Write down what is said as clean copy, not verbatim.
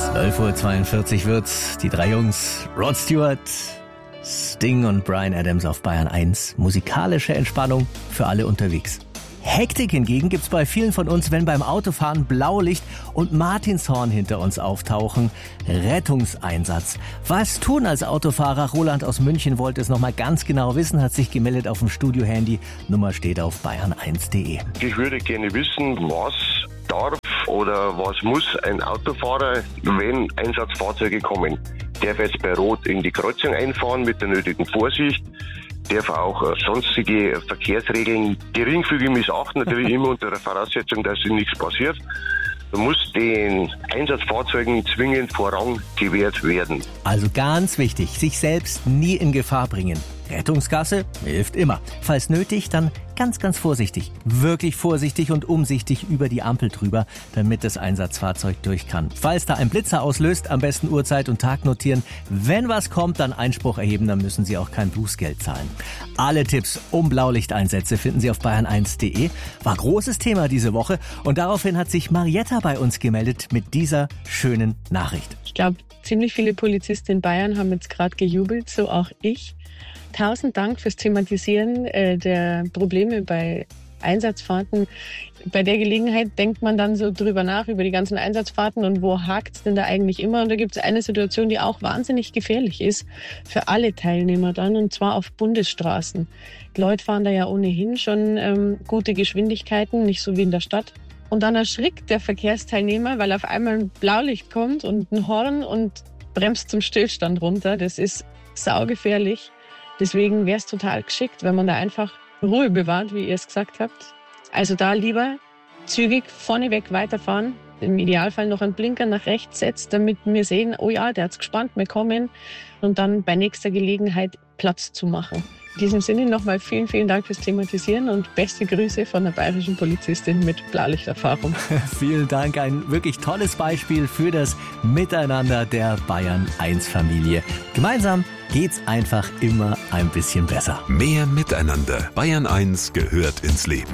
12:42 Uhr wird's. Die drei Jungs, Rod Stewart, Sting und Bryan Adams auf Bayern 1. Musikalische Entspannung für alle unterwegs. Hektik hingegen gibt's bei vielen von uns, wenn beim Autofahren Blaulicht und Martinshorn hinter uns auftauchen. Rettungseinsatz. Was tun als Autofahrer? Roland aus München wollte es nochmal ganz genau wissen, hat sich gemeldet auf dem Studio-Handy. Nummer steht auf bayern1.de. Ich würde gerne wissen, was darf oder was muss ein Autofahrer, wenn Einsatzfahrzeuge kommen. Darf jetzt bei Rot in die Kreuzung einfahren mit der nötigen Vorsicht? Darf auch sonstige Verkehrsregeln geringfügig missachten, natürlich immer unter der Voraussetzung, dass nichts passiert. Da muss den Einsatzfahrzeugen zwingend Vorrang gewährt werden. Also ganz wichtig, sich selbst nie in Gefahr bringen. Rettungsgasse hilft immer. Falls nötig, dann ganz vorsichtig. Wirklich vorsichtig und umsichtig über die Ampel drüber, damit das Einsatzfahrzeug durch kann. Falls da ein Blitzer auslöst, am besten Uhrzeit und Tag notieren. Wenn was kommt, dann Einspruch erheben, dann müssen Sie auch kein Bußgeld zahlen. Alle Tipps um Blaulichteinsätze finden Sie auf bayern1.de. War großes Thema diese Woche und daraufhin hat sich Marietta bei uns gemeldet mit dieser schönen Nachricht. Ich glaube, ziemlich viele Polizisten in Bayern haben jetzt gerade gejubelt, so auch ich. 1000 Dank fürs Thematisieren der Probleme bei Einsatzfahrten. Bei der Gelegenheit denkt man dann so drüber nach, über die ganzen Einsatzfahrten und wo hakt's denn da eigentlich immer. Und da gibt es eine Situation, die auch wahnsinnig gefährlich ist für alle Teilnehmer dann, und zwar auf Bundesstraßen. Die Leute fahren da ja ohnehin schon gute Geschwindigkeiten, nicht so wie in der Stadt. Und dann erschrickt der Verkehrsteilnehmer, weil auf einmal ein Blaulicht kommt und ein Horn und bremst zum Stillstand runter. Das ist saugefährlich. Deswegen wäre es total geschickt, wenn man da einfach Ruhe bewahrt, wie ihr es gesagt habt. Also da lieber zügig vorneweg weiterfahren, im Idealfall noch einen Blinker nach rechts setzt, damit wir sehen, oh ja, der hat's gespannt, wir kommen, und dann bei nächster Gelegenheit Platz zu machen. In diesem Sinne nochmal vielen Dank fürs Thematisieren und beste Grüße von der bayerischen Polizistin mit Blaulichterfahrung. Vielen Dank, ein wirklich tolles Beispiel für das Miteinander der Bayern 1 Familie. Gemeinsam geht's einfach immer ein bisschen besser. Mehr Miteinander. Bayern 1 gehört ins Leben.